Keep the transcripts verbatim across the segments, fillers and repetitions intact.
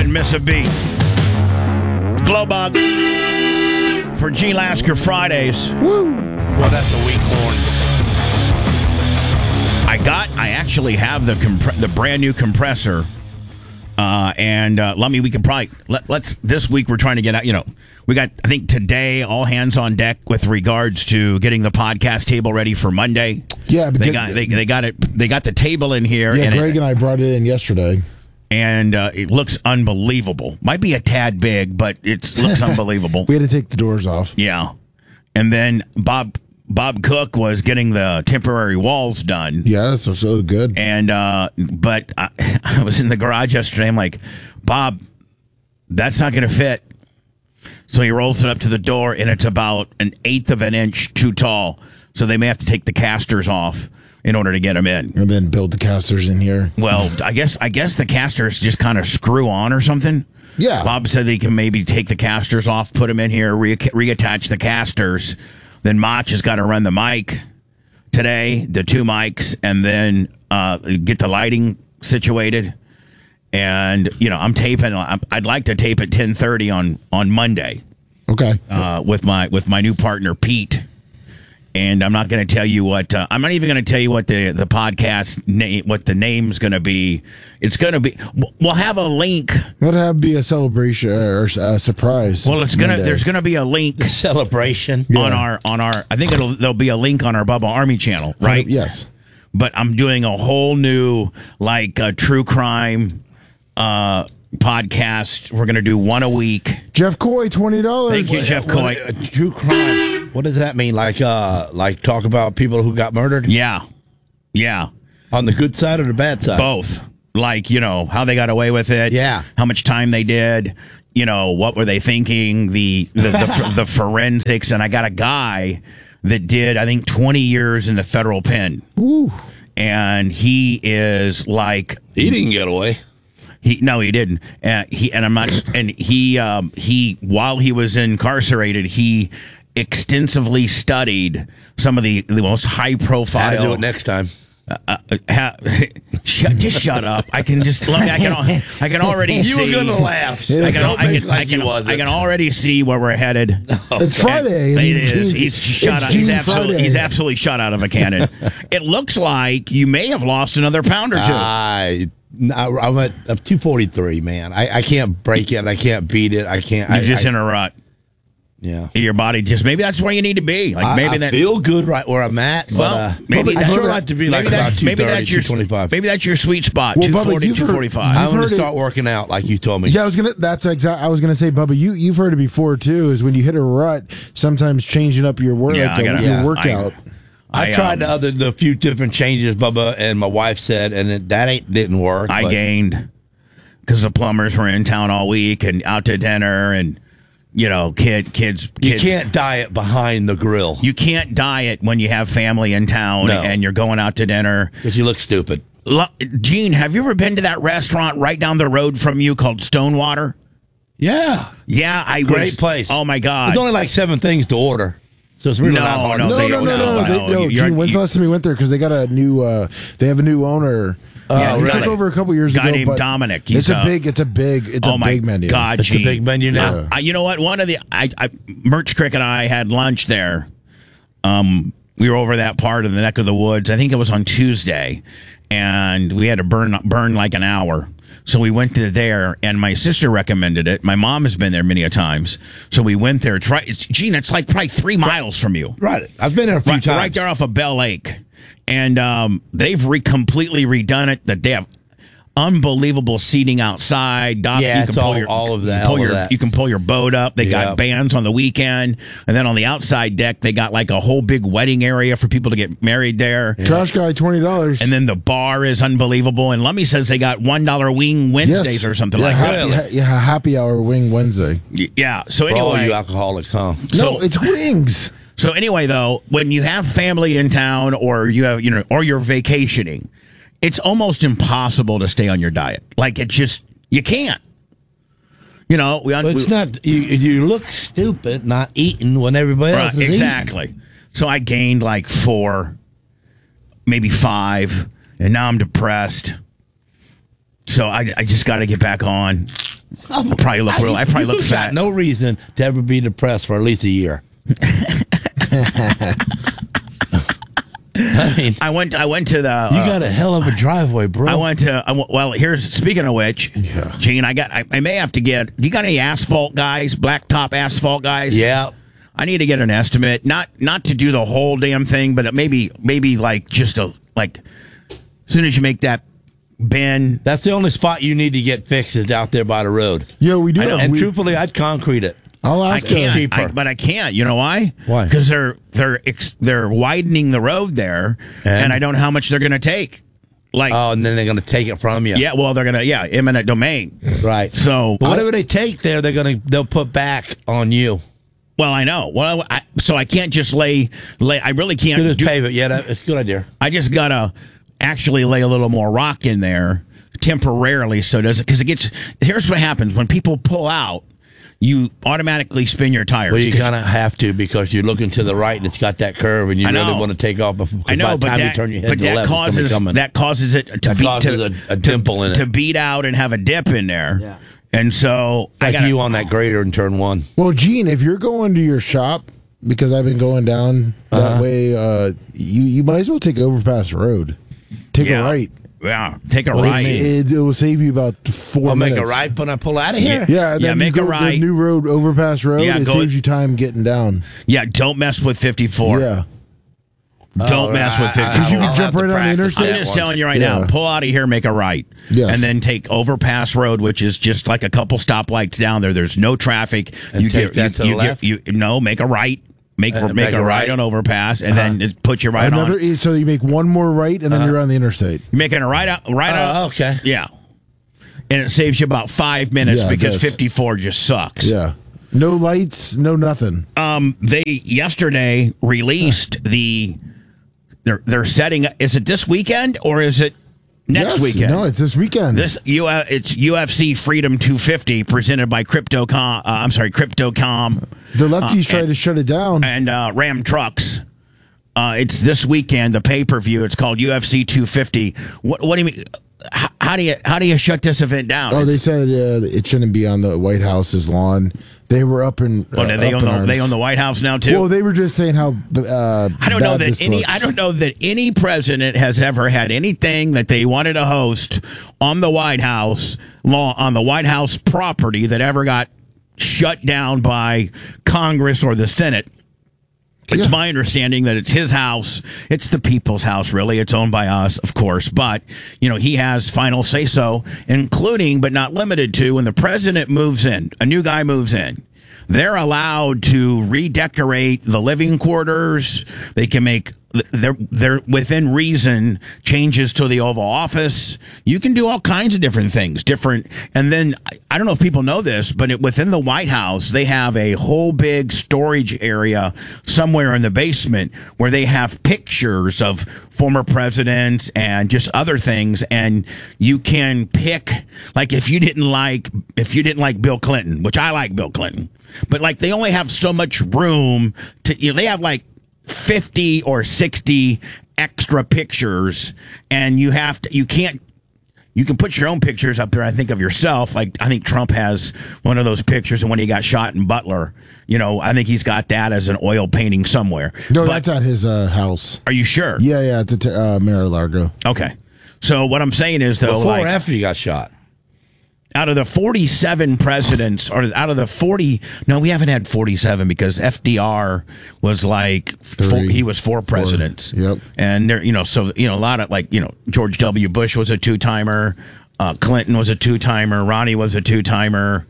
and miss a beat. Glowbug for G. Lasker Fridays. Woo! Well, that's a weak horn. I got, I actually have the compre- the brand new compressor. Uh, and uh, let me, we can probably, let, let's, this week we're trying to get out, you know, we got, I think today, all hands on deck with regards to getting the podcast table ready for Monday. Yeah, but they get, got, they, they got it, they got the table in here. Yeah, and Greg it, and I brought it in yesterday. And uh, it looks unbelievable. Might be a tad big, but it looks unbelievable. We had to take the doors off. Yeah. And then Bob Bob Cook was getting the temporary walls done. Yeah, so so good. And uh, but I, I was in the garage yesterday. I'm like, Bob, that's not going to fit. So he rolls it up to the door, and it's about an eighth of an inch too tall. So they may have to take the casters off in order to get them in, and then build the casters in here. Well, I guess I guess the casters just kind of screw on or something. Yeah. Bob said they can maybe take the casters off, put them in here, re- reattach the casters. Then Mach has got to run the mic today, the two mics, and then uh, get the lighting situated. And, you know, I'm taping. I'd like to tape at ten thirty on, on Monday. Okay. Uh, with my with my new partner, Pete. And I'm not going to tell you what, uh, I'm not even going to tell you what the, the podcast name, what the name's going to be. It's going to be, we'll have a link. It'll have be a celebration or a surprise. Well, it's going to, there's going to be a link. A celebration. Yeah. On our, on our, I think it'll, there'll be a link on our Bubba Army channel, right? Uh, yes. But I'm doing a whole new, like, uh, true crime, uh, podcast. We're going to do one a week. Jeff Coy, twenty dollars. Thank you, Jeff Coy. What, uh, true crime. What does that mean? Like, uh, like talk about people who got murdered? Yeah. Yeah. On the good side or the bad side? Both. Like, you know, how they got away with it. Yeah. How much time they did. You know, what were they thinking? The the, the, the forensics. And I got a guy that did, I think, twenty years in the federal pen. Ooh. And he is like... He didn't get away. He no, he didn't. Uh, he and I'm not. And he um, he while he was incarcerated, he extensively studied some of the, the most high profile. How to do it next time. Uh, uh, ha, shut, just shut up. I can just let me. I can. I can already you see. You were gonna laugh. I can. I can. Like I can, wasn't. I can already see where we're headed. It's Friday. And I mean, it is. geez, He's shot out. He's Gene absolutely. Friday. He's absolutely shot out of a cannon. It looks like you may have lost another pound or two. I. I'm at I'm two forty-three, man. I, I can't break it. I can't beat it. I can't. You're I, just I, in a rut. Yeah. Your body just maybe that's where you need to be. Like maybe I, I that feel good right where I'm at. But, well, uh, maybe I that's sure your- like to be maybe like that- about two maybe thirty, that's your two twenty-five. Maybe that's your sweet spot. Well, two Bubba, forty, you've heard- two forty-five. I'm going heard to it- start working out like you told me. Yeah, I was gonna. That's exact. I was gonna say, Bubba, you you've heard it before too. Is when you hit a rut, sometimes changing up your work, Yeah, like I gotta- a, your yeah, workout. I, I, tried um, the other the few different changes Bubba and my wife said, and it, that ain't didn't work. I but gained because the plumbers were in town all week and out to dinner and you know kid kids You kids. can't diet behind the grill You can't diet when you have family in town No. and you're going out to dinner. because you look stupid. Lo- Gene, have you ever been to that restaurant right down the road from you called Stonewater? Yeah, Yeah, I great was, place. Oh my God! There's only like seven things to order, so it's really No, not hard. no, to No, they no, don't no, know. no, no. No, They, no you're- Gene, when's you- the last time we went there? Because they got a new. Uh, they have a new owner. Yeah, Uh, he really? took over a couple years Guy ago. named but Dominic. He's It's a a- big. It's a big. It's oh a my big menu. God, It's a Gene. big menu now. Yeah. I, you know what? One of the I, I Merch Crick and I had lunch there. Um, we were over that part of the neck of the woods. I think it was on Tuesday, and we had to burn burn like an hour. So we went to there, and my sister recommended it. My mom has been there many a times, so we went there. Try, it's, Gene, it's like probably three miles from you. Right, I've been there a few Right, times. right there off of Bell Lake, and um, they've re- completely redone it. That they have unbelievable seating outside. Dock, Yeah, you it's can pull all- your, all of you that, can pull all of your- that. You can pull your boat up. They Yeah. got bands on the weekend, and then on the outside deck, they got like a whole big wedding area for people to get married there. Trash guy, twenty dollars. And then the bar is unbelievable. And Lummy says they got one dollar wing Wednesdays or something yeah, like happy, that. ha- yeah, happy hour wing Wednesday. Y- Yeah. So For all anyway, you alcoholics, huh? So- no, it's wings. So anyway, though, when you have family in town, or you have, you know, or you're vacationing, it's almost impossible to stay on your diet. Like it's just you can't. You know, we. But we it's not. You, you look stupid not eating when everybody else right, is eating. exactly. So I gained like four, maybe five, and now I'm depressed. So I, I just got to get back on. I probably look real. I probably look you fat. got no reason to ever be depressed for at least a year. I mean, I went. I went to the. you uh, got a hell of a driveway, bro. I went to. I went- well, here's speaking of which, Yeah. Gene. I got. I, I may have to get. You got any asphalt guys? Blacktop asphalt guys? Yeah. I need to get an estimate. Not not to do the whole damn thing, but maybe maybe like just a like. As soon as you make that bend, That's the only spot you need to get fixed is out there by the road. Yeah, we do. I know. And we, truthfully, I'd concrete it. I'll I ask can't. her. cheaper. I, but I can't. You know why? Why? Because they're they're ex, they're widening the road there, and, And? I don't know how much they're going to take. Like, Oh, and then they're going to take it from you. yeah, well, they're going to yeah, eminent domain. Right. So, But whatever they take there, they're going to they'll put back on you. well, I know. Well, I, so I can't just lay lay. I really can't. You just do, pave it. Yeah, that, it's a good idea. I just gotta actually lay a little more rock in there temporarily. So does it? Because it gets. Here's what happens when people pull out. You automatically spin your tires. Well, you because- kind of have to because you're looking to the right and it's got that curve and you I know. really want to take off before I know, by the but time that, you turn your head but to the that left, there's somebody causes coming. that causes it to That beat causes to, a- a dimple in it. to beat out and have a dip in there. Yeah. And so I like got you on that grader in turn one. Well, Gene, if you're going to your shop, because I've been going down that Uh-huh. way, uh, you you might as well take Overpass Road. Take Yeah. a right. Yeah, take a What do you right. mean? It, it will save you about four I'll make minutes. a right when I pull out of here. Yeah, and Yeah, then make you a go right. The new road, Overpass Road. Yeah, it go- saves you time getting down. Yeah, don't mess with fifty-four. Yeah. Don't Oh, mess I- with I- fifty-four. Because you I'll can have jump to right on the practice interstate. I'm that just once. telling you right Yeah. now, pull out of here, make a right. Yes. And then take Overpass Road, which is just like a couple stoplights down there. There's no traffic. And you take get that you, to the you left? Get, you no, make a right. Make Uh, make, make a a right, right. on Overpass, and then it put you right Another, on. so you make one more right, and then you're on the interstate. You're making a right out, right Oh, out. okay. Yeah, and it saves you about five minutes Yeah, it because does. fifty-four just sucks. Yeah. No lights, no nothing. Um, they yesterday released the. They're they're setting. Is it this weekend or is it next Yes. weekend? No, it's this weekend. This U it's U F C Freedom two fifty presented by Cryptocom. Uh, I'm sorry, Cryptocom the lefties uh, tried and- to shut it down. and uh, Ram Trucks. Uh, it's this weekend. The pay per view. It's called U F C two fifty. What what do you mean? How, how do you how do you shut this event down? Oh, they It's- said uh, it shouldn't be on the White House's lawn. They were up in. Uh, oh, they up own in the arms. they own the White House now too. Well, they were just saying how. Uh, I don't know bad that this any. looks. I don't know that any president has ever had anything that they wanted to host on the White House law on the White House property that ever got shut down by Congress or the Senate. It's Yeah. my understanding that it's his house. It's the people's house, really. It's owned by us, of course. But, you know, he has final say so, including but not limited to when the president moves in, a new guy moves in. They're allowed to redecorate the living quarters. They can make they're they're within reason changes to the Oval Office. You can do all kinds of different things, different. And then I- I don't know if people know this, but it, within the White House, they have a whole big storage area somewhere in the basement where they have pictures of former presidents and just other things. And you can pick, like, if you didn't like if you didn't like Bill Clinton, which I like Bill Clinton, but like they only have so much room to. You know, they have like fifty or sixty extra pictures, and you have to you can't you can put your own pictures up there. I think of yourself, like I think Trump has one of those pictures of when he got shot in Butler. You know, I think he's got that as an oil painting somewhere. No, But that's at his uh, house. are you sure? Yeah, yeah, it's at uh, Mar-a-Lago. Okay. So what I'm saying is though, Before like, or after you got shot? out of the forty-seven presidents, or out of the forty, no, we haven't had forty-seven because F D R was like, four, Three, he was four presidents. Yep. And there, you know, so, you know, a lot of like, you know, George W. Bush was a two timer. Uh, Clinton was a two timer. Ronnie was a two timer.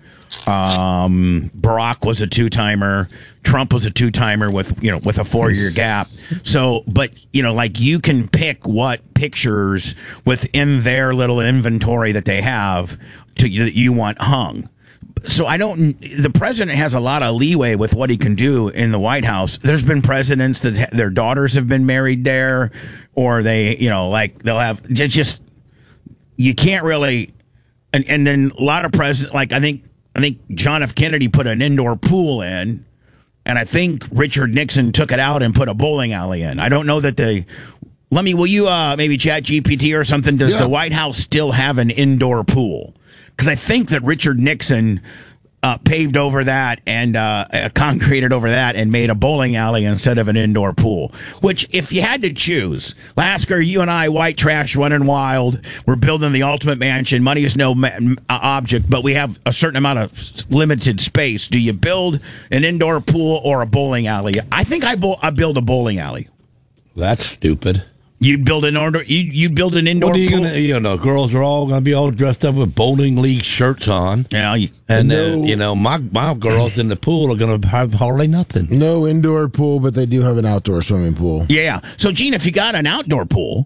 Um, Barack was a two timer. Trump was a two timer with, you know, with a four year gap. So, but, you know, like you can pick what pictures within their little inventory that they have to that you want hung. So I don't. The president has a lot of leeway with what he can do in the White House. There's been presidents that ha- their daughters have been married there, or they, you know, like they'll have just. just you can't really, and and then a lot of presidents, like I think I think John F. Kennedy put an indoor pool in, and I think Richard Nixon took it out and put a bowling alley in. I don't know that they. Let me. Will you uh, maybe chat G P T or something? Does Yeah. the White House still have an indoor pool? because I think that Richard Nixon uh, paved over that and uh, uh, concreted over that and made a bowling alley instead of an indoor pool. Which, if you had to choose, Lasker, you and I, white trash, running wild, we're building the ultimate mansion. Money is no ma- object, but we have a certain amount of limited space. Do you build an indoor pool or a bowling alley? I think I, bo- I build a bowling alley. That's stupid. You'd build an indoor. You you build an indoor What are you pool. gonna? You know, girls are all gonna be all dressed up with bowling league shirts on. Yeah, you, And then, No. you know, my my girls in the pool are going to have hardly nothing. No indoor pool, but they do have an outdoor swimming pool. yeah. So, Gene, if you got an outdoor pool,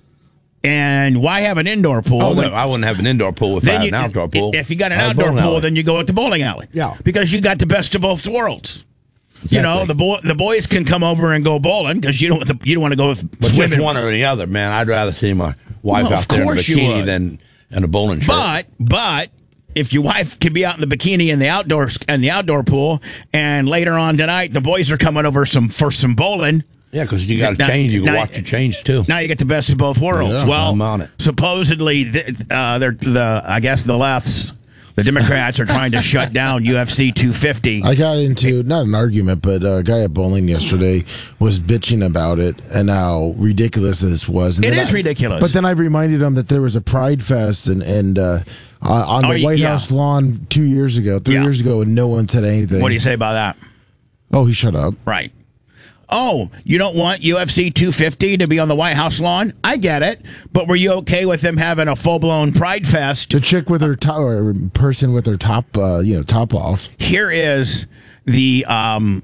and why have an indoor pool? Oh, when- no, I wouldn't have an indoor pool if I then had you, an outdoor pool. If you got an I have a outdoor bowling pool, alley. then you go with the bowling alley. Yeah. Because you got the best of both worlds. You know, Exactly. the boy, the boys can come over and go bowling because you don't want the, you don't want to go with But swimming. just one or the other, man. I'd rather see my wife Well, of out there in a course you bikini would. than in a bowling shirt. But but if your wife can be out in the bikini in the outdoor in the outdoor pool, and later on tonight the boys are coming over some for some bowling. yeah, because you got to Now- change. You can now- watch the change too. Now you get the best of both worlds. Yeah, well, I'm on it. supposedly, th- uh, they're the I guess the lefts, the Democrats are trying to shut down U F C two fifty. I got into not an argument, but a guy at bowling yesterday was bitching about it and how ridiculous this was. And It then is I- ridiculous. But then I reminded him that there was a Pride Fest and and uh, on on Oh, the White yeah. House lawn two years ago, three Yeah. years ago, and no one said anything. What do you say about that? Oh, he shut up. Right. Oh, you don't want U F C two fifty to be on the White House lawn? I get it. But were you okay with them having a full-blown Pride Fest? The chick with her top, or person with her top, uh, you know, top off. Here is the um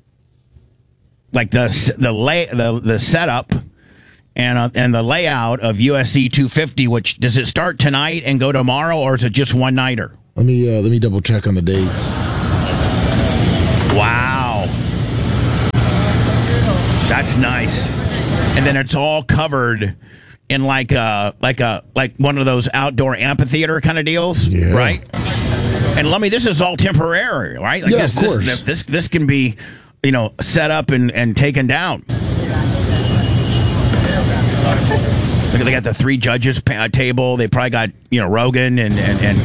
like the the lay the the setup and uh, and the layout of U F C two fifty, which does it start tonight and go tomorrow, or is it just one nighter? Let me uh, let me double check on the dates. Wow. That's nice. And then it's all covered in like a like a like one of those outdoor amphitheater kind of deals, Yeah. right? And let me, this is all temporary, right? Like Yeah, this, of course. This, this this can be, you know, set up and, and taken down. Look, they got the three judges pa- table. They probably got, you know, Rogan and and. and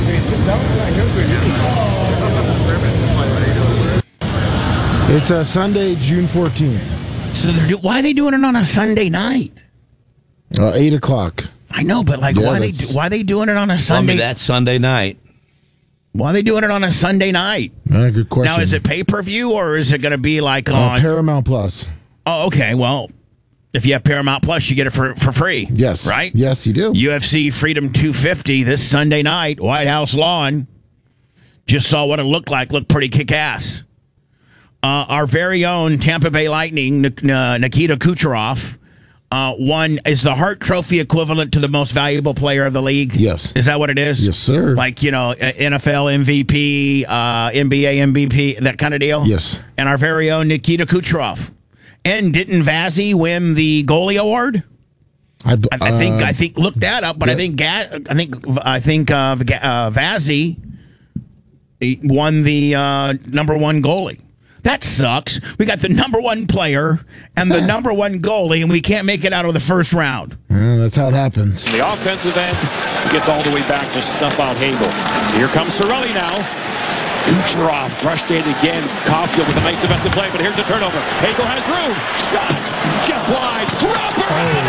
It's uh, Sunday, June fourteenth, so they're do, why are they doing it on a Sunday night? uh, eight o'clock. I know, but like, Yeah, why they that's- do, why are they doing it on a Tell me Sunday? that Sunday night. Why are they doing it on a Sunday night? Uh, good question. Now, is it pay per view or is it going to be like uh, on? Paramount Plus? oh, okay. Well, if you have Paramount Plus, you get it for for free. Yes. Right. Yes, you do. U F C Freedom two fifty this Sunday night, White House lawn. Just saw what it looked like. Looked pretty kick ass. Uh, our very own Tampa Bay Lightning, Nik- uh, Nikita Kucherov, uh, won is the Hart Trophy equivalent to the most valuable player of the league. Yes. Is that what it is? Yes, sir. Like, you know, N F L M V P, uh, N B A M V P, that kind of deal. Yes. And our very own Nikita Kucherov. And didn't Vazzy win the goalie award? I, b- I, I think uh, I think look that up, but I yeah. think Ga- I think I think uh, Ga- uh, Vazzy he won the uh, number one goalie. That sucks. We got the number one player and the number one goalie, and we can't make it out of the first round. uh, that's how it happens. The offensive end gets all the way back to snuff out Hagel. Here comes Sorelli now. Kucherov frustrated again. Caulfield with a nice defensive play, but here's the turnover. Hagel has room. Shot just wide. Dropper.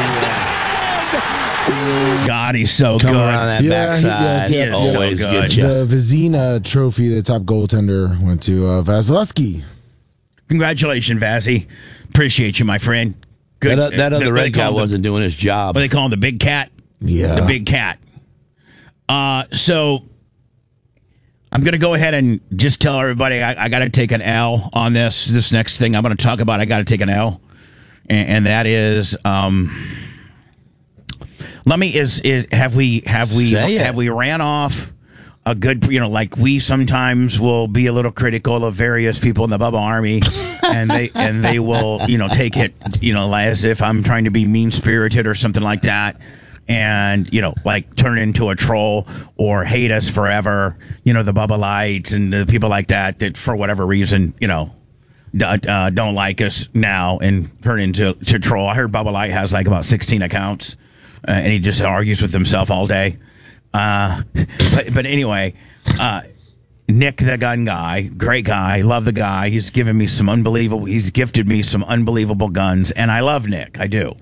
God, he's so Come good. around that Yeah, he- backside. yeah, He is so Always good. get you. The Vizina Trophy, the top goaltender, went to uh, Vasilevsky. Congratulations, Vazzy. Appreciate you, my friend. Good. That, that other They- they red guy call him the- wasn't doing his job. What they call him, the big cat. Yeah. The big cat. Uh, so I'm going to go ahead and just tell everybody I, I got to take an L on this. This next thing I'm going to talk about, I got to take an L, and, and that is, um, let me is is have we have we Say it. have we ran off a good, you know, like we sometimes will be a little critical of various people in the Bubba Army, and they and they will, you know, take it, you know, as if I'm trying to be mean spirited or something like that. And, you know, like turn into a troll or hate us forever, you know, the Bubba Lights and the people like that, that for whatever reason, you know, d- uh, don't like us now and turn into to troll. I heard Bubba Light has like about sixteen accounts uh, and he just argues with himself all day. Uh, but, but anyway, uh, Nick, the gun guy, great guy, love the guy. He's given me some unbelievable, he's gifted me some unbelievable guns, and I love Nick, I do.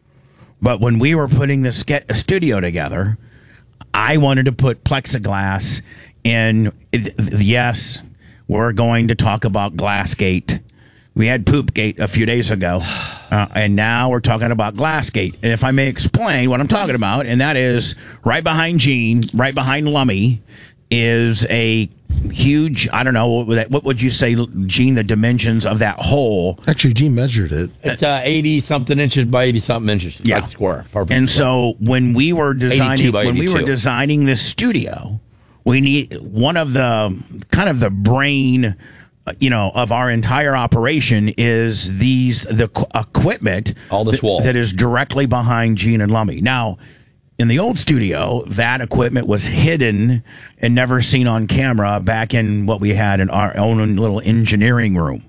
But when we were putting this ske- studio together, I wanted to put plexiglass in. Yes, we're going to talk about Glassgate. We had Poopgate a few days ago, uh, and now we're talking about Glassgate. And if I may explain what I'm talking about, and that is right behind Gene, right behind Lummy, is a huge, I don't know, what, what would you say, Gene, the dimensions of that hole? Actually, Gene measured it. It's uh, eighty something inches by eighty something inches. Yeah, Like square. Perfect. And square. so when we were designing, by when we were eighty-two. designing this studio, we need one of the kind of the brain, uh, you know, of our entire operation is these the qu- equipment All this that- wall. that is directly behind Gene and Lummy. Now, in the old studio, that equipment was hidden and never seen on camera back in what we had in our own little engineering room.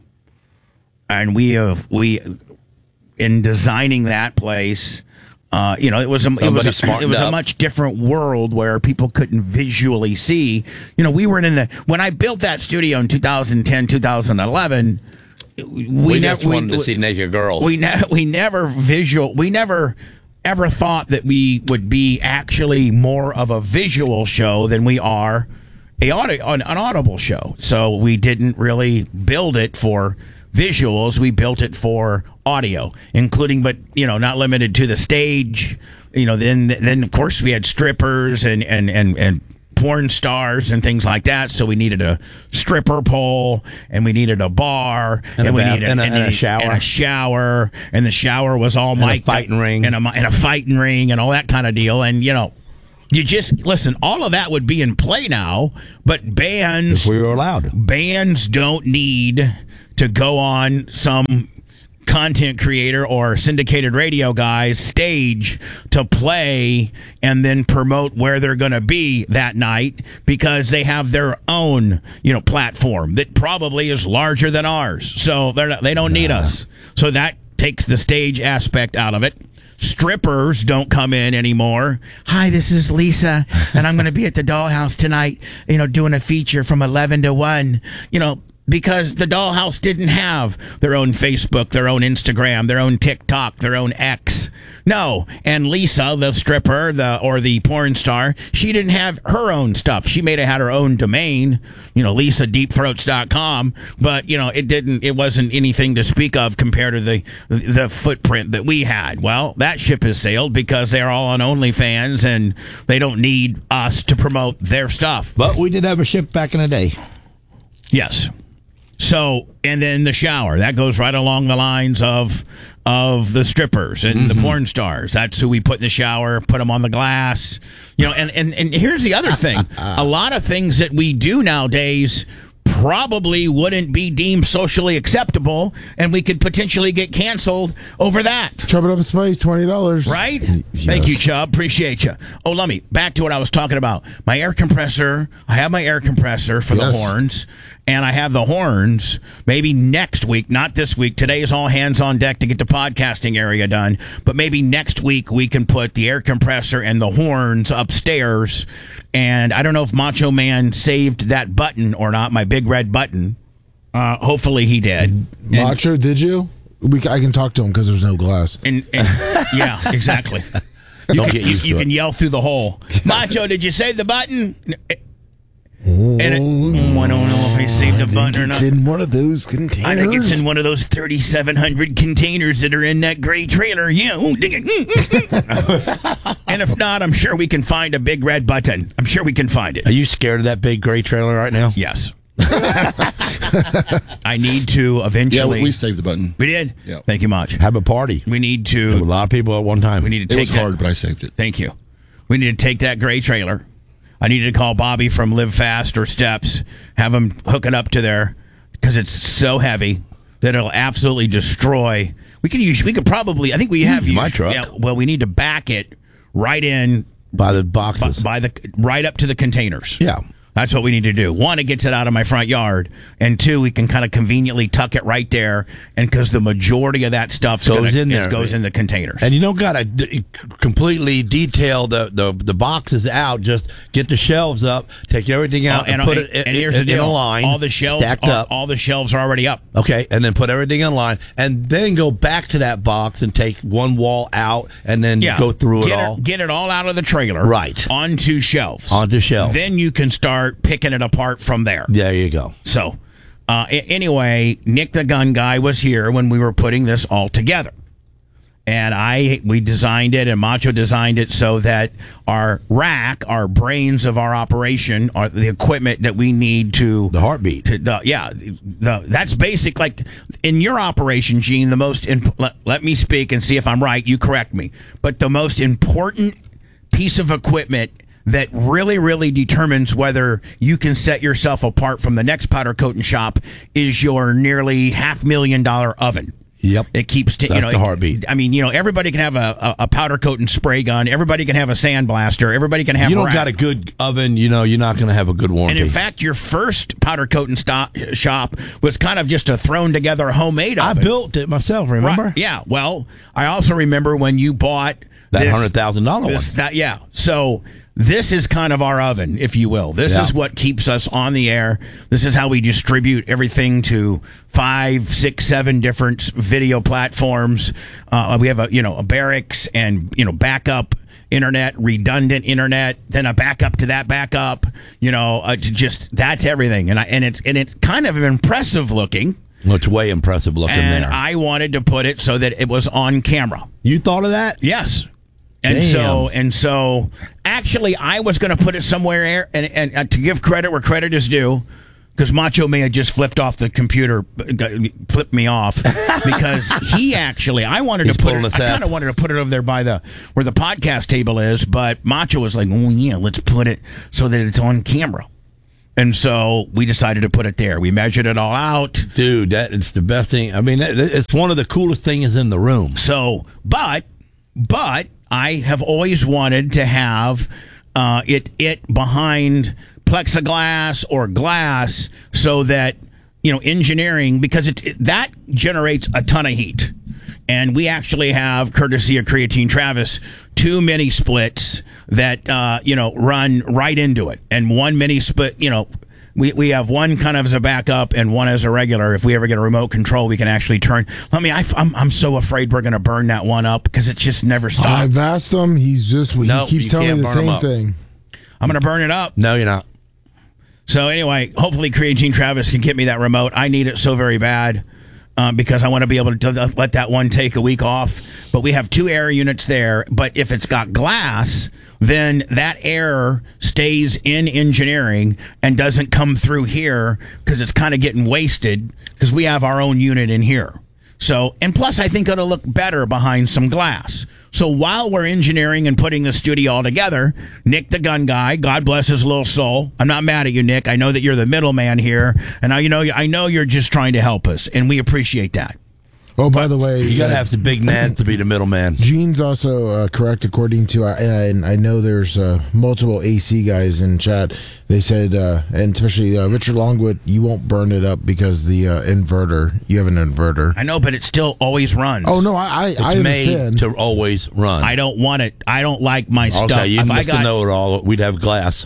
And we have, we, in designing that place, uh, you know, it was a, it Somebody was a, smartened it was a up. much different world where people couldn't visually see. You know, we were in the, when I built that studio in two thousand ten, two thousand eleven, we, we never just wanted to see naked girls. we ne- we never visual we never ever thought that we would be actually more of a visual show than we are a audio, an, an audible show. So we didn't really build it for visuals. We built it for audio, including, but you know, not limited to the stage. You know, then then of course we had strippers and and and and porn stars and things like that. So we needed a stripper pole, and we needed a bar, And a we bath- needed and a- and a needed- shower. and a shower, and the shower was all a mic'd up, fighting ring. and a, and a fighting ring, and all that kind of deal. And you know, you just listen. All of that would be in play now, but bands if we were allowed. bands don't need to go on some content creator or syndicated radio guy's stage to play and then promote where they're going to be that night, because they have their own, you know, platform that probably is larger than ours. So they're not, they don't need us. So that takes the stage aspect out of it. Strippers don't come in anymore. Hi, this is Lisa, and I'm going to be at the Dollhouse tonight, you know, doing a feature from eleven to one, you know, because the Dollhouse didn't have their own Facebook, their own Instagram, their own TikTok, their own X. No. And Lisa, the stripper, the or the porn star, she didn't have her own stuff. She may have had her own domain, you know, lisa deep throats dot com, but you know, it didn't it wasn't anything to speak of compared to the the footprint that we had. Well, that ship has sailed because they're all on OnlyFans and they don't need us to promote their stuff. But we did have a ship back in the day. Yes. So, and then the shower, that goes right along the lines of of the strippers and the porn stars. That's who we put in the shower, put them on the glass. You know, and, and, and here's the other thing. A lot of things that we do nowadays probably wouldn't be deemed socially acceptable, and we could potentially get canceled over that. Chop it up in spice, twenty dollars. Right? Yes. Thank you, Chubb. Appreciate you. Oh, let me back to what I was talking about. My air compressor. I have my air compressor for Yes. the horns, and I have the horns maybe next week, not this week. Today is all hands on deck to get the podcasting area done, but maybe next week we can put the air compressor and the horns upstairs. And I don't know if Macho Man saved that button or not, my big red button. Uh, hopefully he did. And- Macho, did you? We, I can talk to him because there's no glass. And, and yeah, exactly. You, Don't can, get used you, you to can it. yell through the hole. Macho, did you save the button? And it, oh, I don't know if I saved the I think button or it's not. in one of those containers. I think it's in one of those thirty-seven hundred containers that are in that gray trailer. Yeah. oh, ding it. And if not, I'm sure we can find a big red button. I'm sure we can find it. Are you scared of that big gray trailer right now? Yes. I need to Yeah, eventually. we, we saved the button. We did? Yeah. Thank you much. Have a party. We need There were a to. lot of people at one time. We need to It take was that. hard, but I saved it. Thank you. We need to take that gray trailer. I needed to call Bobby from Live Fast or Steps, have him hook it up to there, because it's so heavy that it'll absolutely destroy. We could use. We could probably. I think we have Use my used- truck. Yeah. Well, we need to back it right in by the by, boxes. by the right up to the containers. yeah. That's what we need to do. One, it gets it out of my front yard, and two, we can kind of conveniently tuck it right there, and because the majority of that stuff Goes gonna, in there. it goes in the containers. And you don't got to d- completely detail the, the, the boxes out. Just get the shelves up, take everything out, Oh, and, and, put and, it in, and here's in, the deal. in a line. All the shelves stacked are, up. all the shelves are already up. Okay, and then put everything in line, and then go back to that box and take one wall out, and then Yeah. go through get it all. Get it all out of the trailer. Right. Onto shelves. Onto shelves. Then you can start picking it apart from there. There you go. So, uh, a- anyway, Nick the Gun Guy was here when we were putting this all together. And I, we designed it, and Macho designed it so that our rack, our brains of our operation, are the equipment that we need to The heartbeat. to the yeah the that's basic. Like in your operation, Gene, the most imp- let, let me speak and see if I'm right, you correct me, but the most important piece of equipment that really really determines whether you can set yourself apart from the next powder coating shop is your nearly half million dollar oven. Yep. It keeps, t- you That's know, the it- heartbeat. I mean, you know, everybody can have a, a, a powder coat and spray gun. Everybody can have a sandblaster. Everybody can have. You don't rack. got a good oven, you know, you're not going to have a good And warranty. in fact, your first powder coat and stop shop was kind of just a thrown together homemade I oven. built it myself, remember? Right. Yeah. Well, I also remember when you bought That this- one hundred thousand dollars one. this, that, yeah. So this is kind of our oven, if you will. This Yeah. is what keeps us on the air. This is how we distribute everything to five, six, seven different video platforms. Uh, we have a you know a barracks and you know backup internet, redundant internet, then a backup to that backup. You know, uh, just that's everything. And I and it's and it's kind of impressive looking. Well, it's way impressive looking And there. I wanted to put it so that it was on camera. You thought of that? Yes. And Damn. so, and so, actually, I was going to put it somewhere, and, and uh, to give credit where credit is due, because Macho may have just flipped off the computer, uh, got- flipped me off, because he actually, I wanted He's to put pulling it, us I kind of up. wanted to put it over there by the where the podcast table is, but Macho was like, "Oh yeah, let's put it so that it's on camera." And so we decided to put it there. We measured it all out. Dude, that it's the best thing. I mean, that, it's one of the coolest things in the room. So, but, but I have always wanted to have uh, it it behind plexiglass or glass so that, you know, engineering, because it, it that generates a ton of heat. And we actually have, courtesy of Creatine Travis, two mini splits that, uh, you know, run right into it. And one mini split, you know, we, we have one kind of as a backup and one as a regular. If we ever get a remote control, we can actually turn. Let me, I, I'm, I'm so afraid we're going to burn that one up because it just never stops. I've asked him. He's just he No, keeps you telling can't me the burn 'em same up. thing. I'm going to burn it up. No, you're not. So anyway, hopefully Creatine Travis can get me that remote. I need it so very bad uh, because I want to be able to let that one take a week off. But we have two air units there. But if it's got glass, then that air stays in engineering and doesn't come through here because it's kind of getting wasted because we have our own unit in here. So, and plus I think it'll look better behind some glass. So while we're engineering and putting the studio all together, Nick the Gun Guy, God bless his little soul. I'm not mad at you, Nick. I know that you're the middleman here, and I, you know, I know you're just trying to help us, and we appreciate that. Oh, by the way, You got to uh, have the big Ned to be the middleman. Gene's also uh, correct according to, uh, and I know there's uh, multiple A C guys in chat. They said, uh, and especially uh, Richard Longwood, you won't burn it up because the uh, inverter, you have an inverter. I know, but it still always runs. Oh, no, I, I, It's I made understand. to always run. I don't want it. I don't like my okay, stuff. you If I must got, know it all. We'd have glass.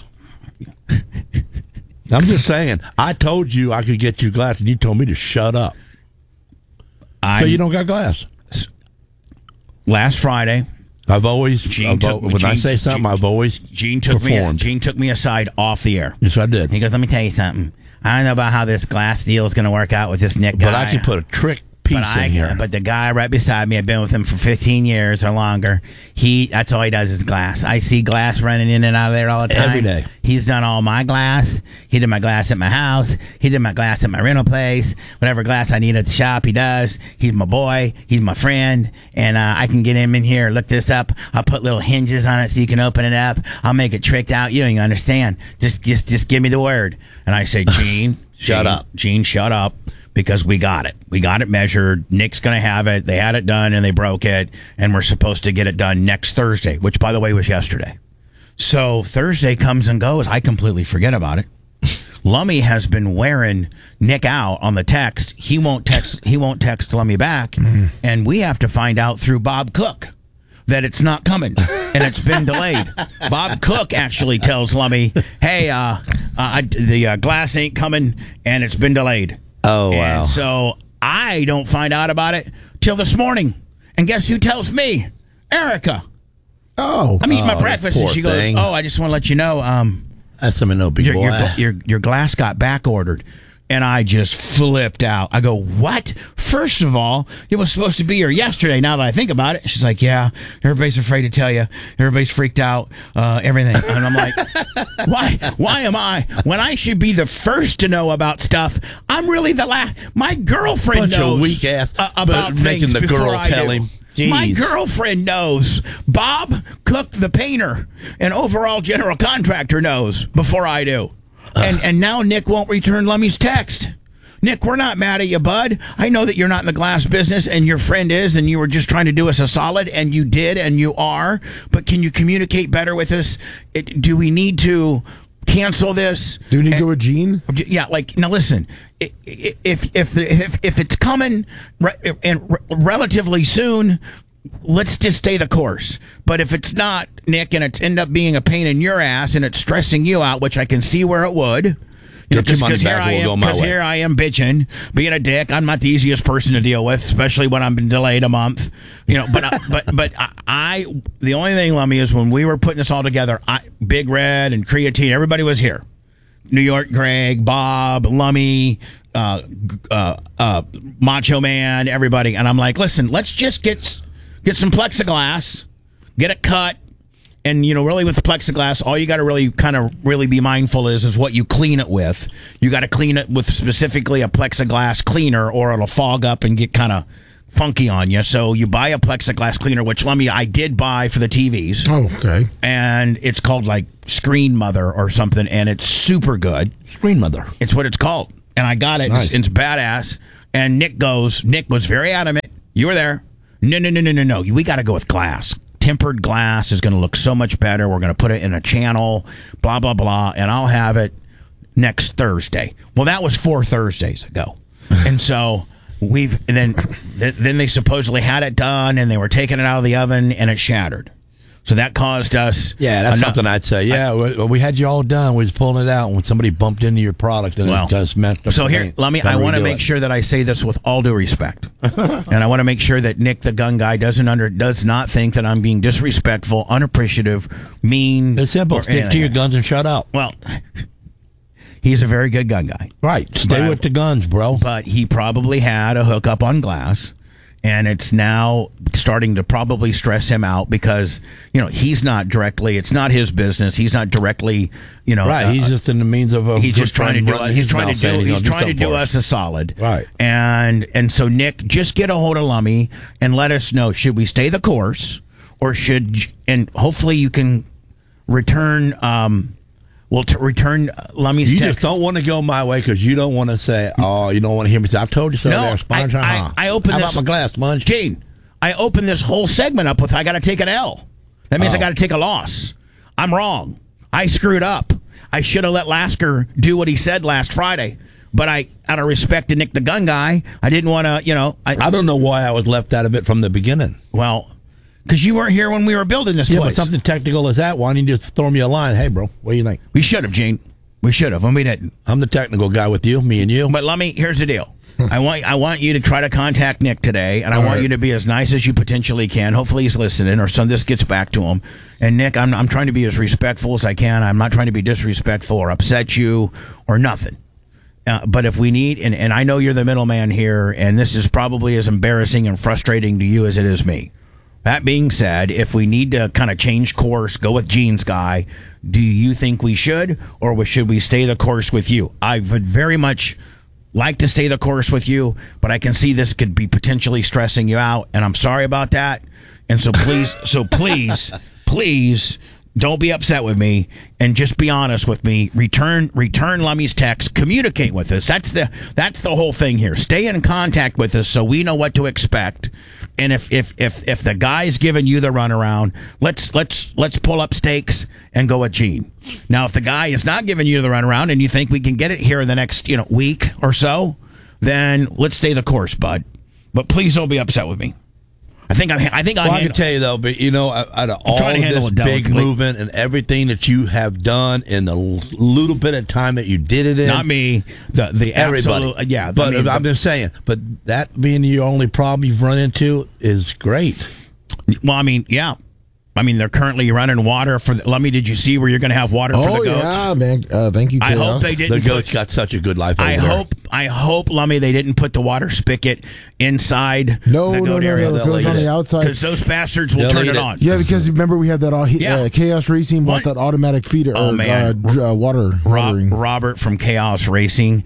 I'm just saying. I told you I could get you glass, and you told me to shut up. I'm, So you don't got glass. last Friday, I've always, Gene I've, took- when I Gene- say something, Gene- I've always Gene took me. performed. Gene took me aside off the air. Yes, I did. He goes, "Let me tell you something. I don't know about how this glass deal is going to work out with this Nick guy. But I can put a trick piece But I in here. But the guy right beside me, I've been with him for fifteen years or longer. He that's all he does is glass. I see glass running in and out of there all the time. Every day. He's done all my glass. He did my glass at my house. He did my glass at my rental place. Whatever glass I need at the shop, he does. He's my boy. He's my friend. And uh, I can get him in here. Look this up. I'll put little hinges on it so you can open it up. I'll make it tricked out. You don't even understand. Just, just, just give me the word. And I say, Gene, Shut Gene, up. Gene, shut up. Because we got it. We got it measured. Nick's going to have it. They had it done and they broke it. And we're supposed to get it done next Thursday, which, by the way, was yesterday. So Thursday comes and goes. I completely forget about it. Lummy has been wearing Nick out on the text. He won't text. He won't text Lummy back, mm-hmm. and we have to find out through Bob Cook that it's not coming and it's been delayed. Bob Cook actually tells Lummy, "Hey, uh, uh I, the uh, glass ain't coming and it's been delayed." Oh and wow! So I don't find out about it till this morning, and guess who tells me? Erica. Oh, I'm eating oh, my breakfast, and she thing. goes, "Oh, I just want to let you know, um, that's something no big your, boy." your, your your glass got back ordered." And I just flipped out. I go, "What? First of all, it was supposed to be here yesterday, now that I think about it." She's like, "Yeah, everybody's afraid to tell you. Everybody's freaked out, uh, everything." And I'm like, why Why am I? When I should be the first to know about stuff, I'm really the last. My girlfriend Bunch knows of weak ass, uh, about but making things the before girl I tell do. him. My Jeez. girlfriend knows. Bob Cook, the painter and overall general contractor, knows before I do. And and now Nick won't return Lummy's text. Nick, we're not mad at you, bud. I know that you're not in the glass business and your friend is, and you were just trying to do us a solid, and you did, and you are. But can you communicate better with us? It, do we need to cancel this? do we need to And- go with Gene? Yeah, like now. Listen, i- i- if if the, if if it's coming re- and re- relatively soon, let's just stay the course. But if it's not, Nick, and it's end up being a pain in your ass and it's stressing you out, which I can see where it would. You Get your money Because here back, I we'll am, go my 'cause way. here I am bitching, being a dick. I'm not the easiest person to deal with, especially when I've been delayed a month. You know, but I, but but I, I the only thing, Lummy, is when we were putting this all together, I, Big Red and Creatine, everybody was here. New York Greg, Bob, Lummy, uh, g- uh, uh, Macho Man, everybody, and I'm like, listen, let's just get get some plexiglass, get it cut. And, you know, really with the plexiglass, all you got to really kind of really be mindful is is what you clean it with. You got to clean it with specifically a plexiglass cleaner or it'll fog up and get kind of funky on you. So you buy a plexiglass cleaner, which, let me, I did buy for the T Vs. Oh, okay. And it's called like Screen Mother or something, and it's super good. Screen mother. It's what it's called. And I got it. Nice. It's, it's badass. And Nick goes, Nick was very adamant. You were there. No, no, no, no, no, no. We got to go with glass. Tempered glass is going to look so much better. We're going to put it in a channel, blah, blah, blah. And I'll have it next Thursday. Well, that was four Thursdays ago. And so we've, and then, th- then they supposedly had it done and they were taking it out of the oven and it shattered. So that caused us. Yeah, that's eno- something I'd say. Yeah, we, we had you all done. We was pulling it out when somebody bumped into your product and Well, it just messed up. So the here, paint. let me. Gotta I want to redo make it. sure that I say this with all due respect, and I want to make sure that Nick, the gun guy, doesn't under does not think that I'm being disrespectful, unappreciative, mean. It's simple. or Stick to anything. your guns and shut up. Well, he's a very good gun guy, Right. But Stay I- with the guns, bro. but he probably had a hookup on glass. And it's now starting to probably stress him out because, you know, he's not directly, it's not his business. He's not directly, you know. Right. uh, He's just in the means of a he's good just trying to friend do running it. He's his trying to mouth saying do. He's gonna trying to something do for us a solid. Right. And and so Nick, just get a hold of Lummy and let us know, should we stay the course or should, and hopefully you can return. Um, We'll t- return Lummy's You text. just don't want to go my way because you don't want to say, "Oh, you don't want to hear me say I told you so." No, there, sponge. I- I- huh? I opened How this- about my glass, sponge? Gene, I opened this whole segment up with I got to take an L. That means I Oh. got to take a loss. I'm wrong. I screwed up. I should have let Lasker do what he said last Friday. But I, out of respect to Nick the gun guy, I didn't want to, you know. I, I don't know why I was left out of it from the beginning. well, because you weren't here when we were building this Yeah, place. but something technical as that, why don't you just throw me a line? Hey, bro, what do you think? We should have, Gene. We should have, and we didn't. I'm the technical guy with you, me and you. But let me. Here's the deal. I want I want you to try to contact Nick today, and I want right. you to be as nice as you potentially can. Hopefully he's listening, or some this gets back to him. And Nick, I'm I'm trying to be as respectful as I can. I'm not trying to be disrespectful or upset you or nothing. Uh, but if we need, and, and I know you're the middleman here, and this is probably as embarrassing and frustrating to you as it is me. That being said, if we need to kind of change course, go with Gene's guy, do you think we should, or should we stay the course with you? I would very much like to stay the course with you, but I can see this could be potentially stressing you out, and I'm sorry about that. And so please, so please, please don't be upset with me, and just be honest with me. Return, return Lummy's text. Communicate with us. That's the that's the whole thing here. Stay in contact with us so we know what to expect. And if if if if the guy's giving you the runaround, let's let's let's pull up stakes and go with Gene. Now, if the guy is not giving you the runaround and you think we can get it here in the next you know week or so, then let's stay the course, bud. But please don't be upset with me. I think I'm. I think well, I I can tell you though, but you know, out of all trying to of handle this it big delicately. movement and everything that you have done in the l- little bit of time that you did it in, not me. The the everybody, absolute, yeah. But I mean, I'm just saying. But that being the only problem you've run into is great. well, I mean, yeah. I mean, they're currently running water for. The, Lummy, did you see where you're going to have water for Oh the goats? yeah, man. Uh, thank you, I Chaos. hope they The didn't. goats put, got such a good life. Over I there. hope. I hope, Lummy, they didn't put the water spigot inside No, the no, goat no, area. no. It goes on the outside. Because those bastards will They'll turn eat it it. on. Yeah, because remember we had that all Yeah. uh, Chaos Racing bought What? that automatic feeder Oh, or man. uh, dr- uh, water Rob, watering. Robert from Chaos Racing,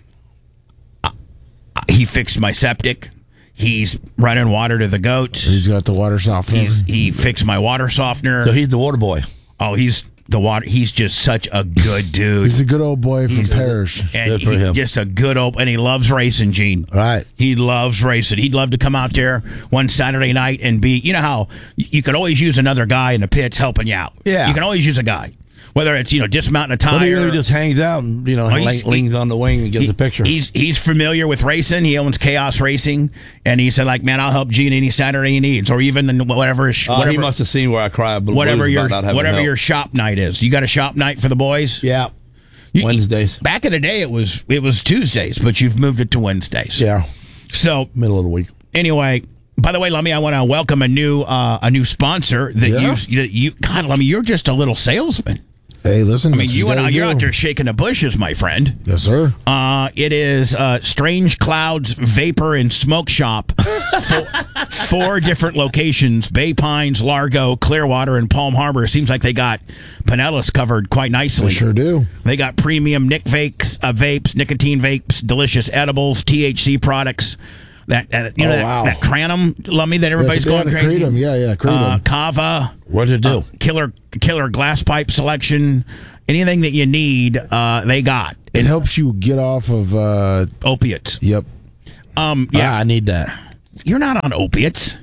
uh, he fixed my septic. He's running water to the goats. He's got the water softener. He's, he fixed my water softener. So he's the water boy. Oh, he's the water. He's just such a good dude. He's a good old boy from He's a- Parrish. and Good for he, him. just a good old, and he loves racing, Gene. Right. He loves racing. He'd love to come out there one Saturday night and be, you know how you you could always use another guy in the pits helping you out. Yeah. You can always use a guy. Whether it's, you know, dismounting a What do you tire. do? He just hangs out and you know Oh, he's- le- leans on the wing and gets he- a picture. He's he's familiar with racing. He owns Chaos Racing, and he said, like, man, I'll help Gene any Saturday he needs, or even in whatever his, Uh, whatever, he must have seen where I cry blue whatever blues your about not having whatever help. your shop night is. You got a shop night for the boys? yeah You- Wednesdays. Back in the day, it was it was Tuesdays, but you've moved it to Wednesdays. Yeah, So middle of the week. anyway, by the way, Lummy, I want to welcome a new uh, a new sponsor that Yeah? you that you God, Lummy, you're just a little salesman. Hey, listen. I mean, you and I, you're out there there. shaking the bushes, my friend. Yes, sir. Uh, it is uh, Strange Clouds Vapor and Smoke Shop. four, four different locations: Bay Pines, Largo, Clearwater, and Palm Harbor. Seems like they got Pinellas covered quite nicely. They sure do. They got premium Nic vapes, uh, vapes, nicotine vapes, delicious edibles, T H C products. That, that you know Oh, that, wow. that Cranum, Lummy, that everybody's yeah, going the crazy. Kratom. Yeah, yeah, Kratom. Uh, Kava, What did it do? uh, killer killer glass pipe selection, anything that you need, uh, they got. It helps you get off of. Uh, Opiates. yep. Um, yeah, Ah, I need that. you're not on opiates.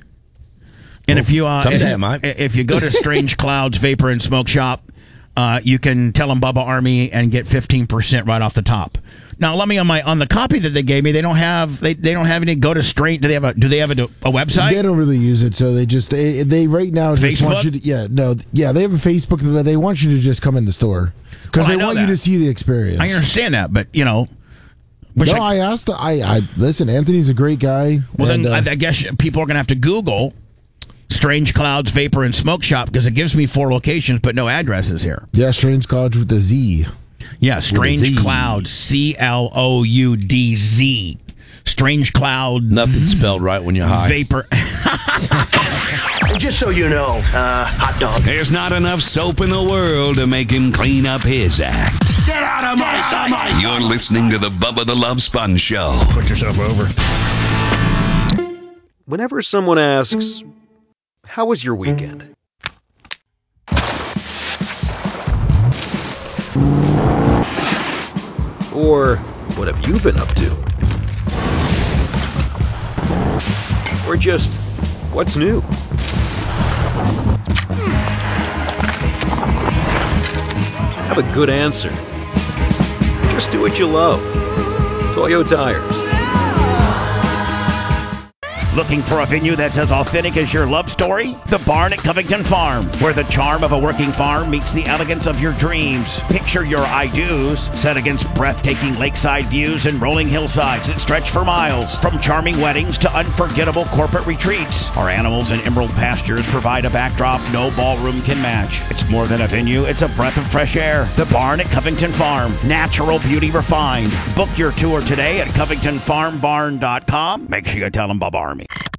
And if you uh, someday if, I might. if you go to Strange Clouds Vapor and Smoke Shop, uh, you can tell them Bubba Army and get fifteen percent right off the top. Now, let me on my on the copy that they gave me. They don't have they, they don't have any. Go to Strange. Do they have a Do they have a, a website? They don't really use it, so they just they, they right now just want Facebook? you to yeah no yeah they have a Facebook, but they want you to just come in the store because Well, I they know want that. you to see the experience. I understand that, but you know, wish No, I- I asked. I, I listen. Anthony's a great guy. well, and, then uh, I, I guess people are going to have to Google Strange Clouds Vapor and Smoke Shop because it gives me four locations but no addresses here. yeah, Strange College with the Z. Yeah, Strange Z. Clouds, C L O U D Z. Strange Clouds. Nothing's spelled right when you're high. Vapor. And just so you know, uh, hot dog. There's not enough soap in the world to make him clean up his act. Get out of my sight! You're listening to the Bubba the Love Sponge Show. Put yourself over. Whenever someone asks, "How was your weekend?" Or, "What have you been up to?" Or just, "What's new?" Have a good answer. Just do what you love. Toyo Tires. Looking for a venue that's as authentic as your love story? The Barn at Covington Farm, where the charm of a working farm meets the elegance of your dreams. Picture your I-dos set against breathtaking lakeside views and rolling hillsides that stretch for miles. From charming weddings to unforgettable corporate retreats, our animals and emerald pastures provide a backdrop no ballroom can match. It's more than a venue, it's a breath of fresh air. The Barn at Covington Farm, natural beauty refined. Book your tour today at covington farm barn dot com. Make sure you tell them Bubba Army.